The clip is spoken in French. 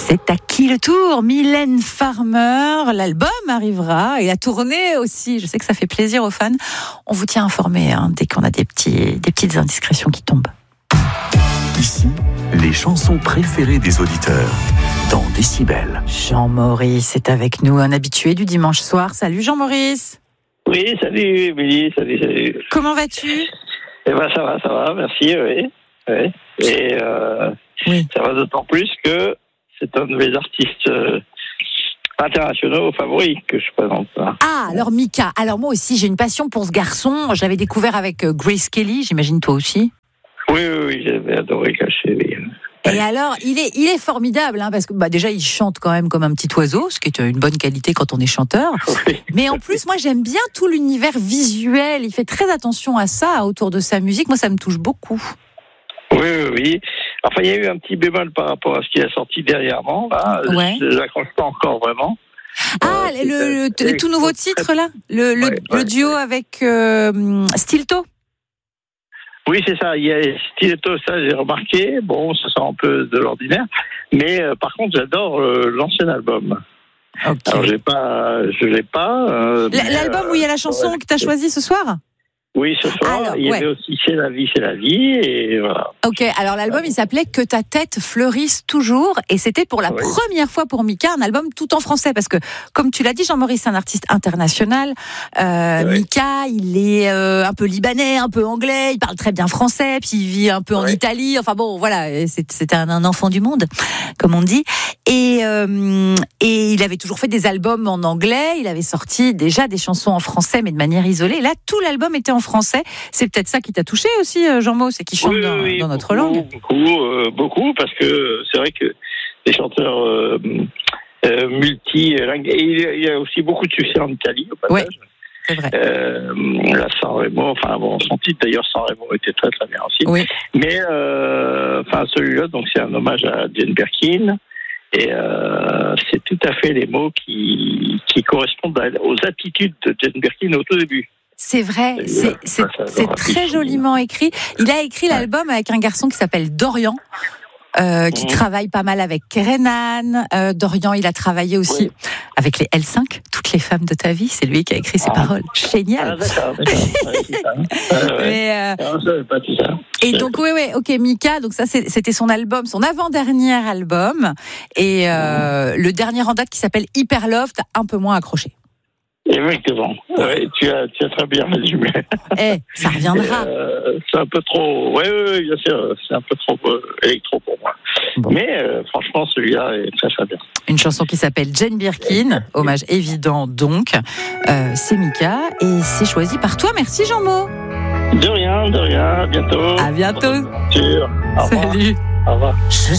C'est à qui le tour? Mylène Farmer, l'album arrivera et la tournée aussi. Je sais que ça fait plaisir aux fans. On vous tient informé dès qu'on a des petites indiscrétions qui tombent. Ici, les chansons préférées des auditeurs dans Décibel. Jean-Maurice est avec nous, un habitué du dimanche soir. Salut Jean-Maurice. Oui, salut Émilie, salut. Comment vas-tu? Eh ben ça va, merci, oui. Et Oui. ça va d'autant plus que c'est un de mes artistes internationaux favoris que je présente. Ah, alors Mika. Alors moi aussi, j'ai une passion pour ce garçon. Je l'avais découvert avec Grace Kelly, j'imagine toi aussi. Oui, j'avais adoré Caché. Oui. Et alors, il est formidable, parce que déjà, il chante quand même comme un petit oiseau, ce qui est une bonne qualité quand on est chanteur. Oui. Mais en plus, moi, j'aime bien tout l'univers visuel. Il fait très attention à ça, autour de sa musique. Moi, ça me touche beaucoup. Oui. Enfin, il y a eu un petit bémol par rapport à ce qui a sorti dernièrement. Là. Ouais. Je l'accroche pas encore vraiment. Ah, le tout nouveau titre, là? Le duo avec Stilto? Oui, c'est ça. Il y a Stiletto, ça j'ai remarqué. Bon, ça sort un peu de l'ordinaire. Mais par contre, j'adore l'ancien album. Okay. Alors, je l'ai pas. L'album où il y a la chanson que tu as choisie ce soir? Oui, ce soir. Alors, il y avait aussi C'est la vie. Et voilà. Ok, alors l'album il s'appelait Que ta tête fleurisse toujours et c'était pour la première fois pour Mika un album tout en français parce que comme tu l'as dit Jean-Maurice c'est un artiste international. Mika il est un peu libanais, un peu anglais, il parle très bien français puis il vit un peu en Italie. Enfin bon voilà, c'était un enfant du monde comme on dit et il avait toujours fait des albums en anglais. Il avait sorti déjà des chansons en français mais de manière isolée. Là tout l'album était en français. C'est peut-être ça qui t'a touché aussi, Jean-Mo, c'est qu'il chante dans notre langue. Beaucoup, parce que c'est vrai que les chanteurs multilingues, et il y a aussi beaucoup de succès en Italie, au passage. Oui, c'est vrai. La Sanremo, son titre d'ailleurs, Sanremo, était très très bien aussi. Oui. Mais celui-là, donc c'est un hommage à Jane Birkin. Et c'est tout à fait les mots qui correspondent aux attitudes de Jane Birkin au tout début. C'est vrai, c'est très joliment écrit. Il a écrit l'album avec un garçon qui s'appelle Dorian, qui travaille pas mal avec Renan. Dorian, il a travaillé aussi avec les L5, toutes les femmes de ta vie. C'est lui qui a écrit ces paroles. Génial. Ah, d'accord. Mais, je savais pas tout ça. Et donc, ok, Mika, donc ça, c'était son album, son avant-dernier album. Et le dernier en date qui s'appelle Hyper Love, t'as un peu moins accroché. Exactement. Ouais, tu as très bien résumé. Ça reviendra. C'est un peu trop. Oui, bien sûr. C'est un peu trop électro pour moi. Bon. Mais franchement, celui-là est très très bien. Une chanson qui s'appelle Jane Birkin, hommage évident donc. C'est Mika et c'est choisi par toi. Merci Jean-Mo. De rien. À bientôt. À bientôt. Salut. Au revoir.